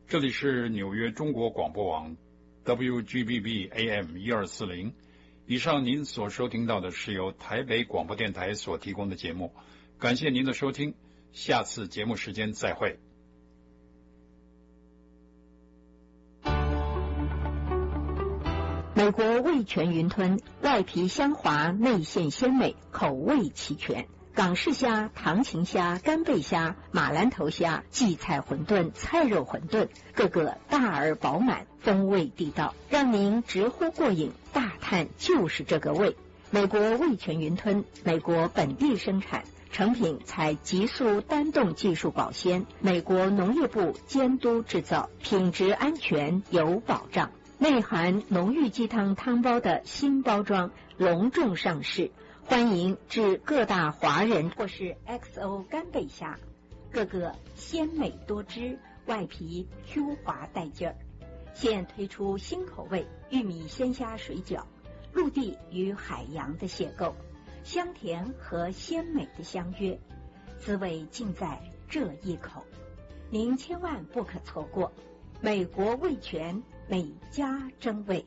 这里是纽约中国广播网 WGBB AM 1240。以上您所收听到的是由台北广播电台所提供的节目，感谢您的收听，下次节目时间再会。 美国味全云吞，外皮香滑，内馅鲜美，口味齐全。港式虾、唐芹虾、干贝虾、马兰头虾、荠菜馄饨、菜肉馄饨，个个大而饱满，风味地道，让您直呼过瘾，大叹就是这个味。美国味全云吞，美国本地生产，成品采极速单洞技术保鲜，美国农业部监督制造，品质安全有保障。内含浓郁鸡汤汤包的新包装隆重上市，欢迎至各大华人或是 XO 干贝虾，个个鲜美多汁，外皮 Q 滑带劲儿。现推出新口味玉米鲜虾水饺，陆地与海洋的邂逅，香甜和鲜美的相约，滋味尽在这一口，您千万不可错过。美国味全，每家争味。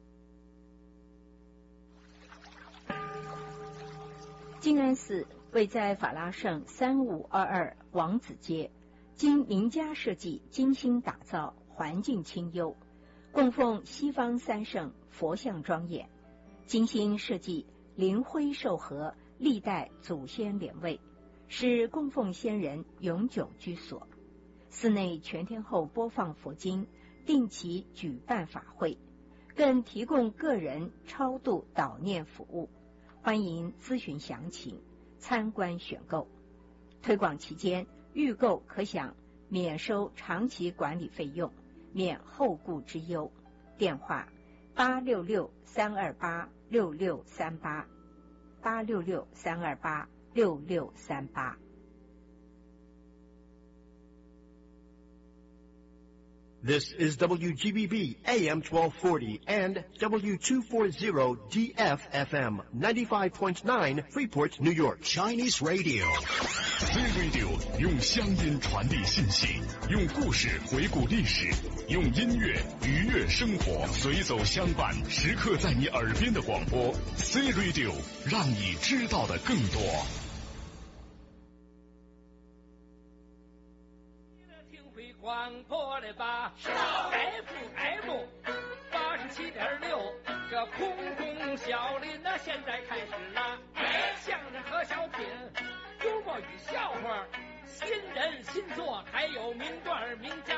静安寺位在法拉盛3522王子街，经名家设计精心打造，环境清幽，供奉西方三圣，佛像庄严，精心设计灵灰寿盒，历代祖先莲位，是供奉先人永久居所。寺内全天候播放佛经，定期举办法会，更提供个人超度祷念服务，欢迎咨询详情，参观选购。推广期间，预购可享免收长期管理费用，免后顾之忧。电话866-328-6638 866-328-6638。 This is WGBB AM 1240 and W240 DFFM 95.9 Freeport, New York. Chinese Radio. C Radio 用乡音传递信息，用故事回顾历史，用音乐愉悦生活，随走相伴，时刻在你耳边的广播。C Radio 让你知道的更多。 广播的吧，FM 87.6，这空中小林呢，现在开始了。相声和小品，幽默与笑话，新人新作，还有名段名